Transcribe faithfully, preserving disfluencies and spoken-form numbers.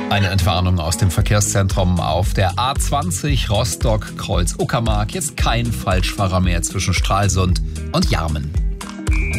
Eine Entwarnung aus dem Verkehrszentrum auf der A zwanzig Rostock-Kreuz Uckermark. Jetzt kein Falschfahrer mehr zwischen Stralsund und Jarmen.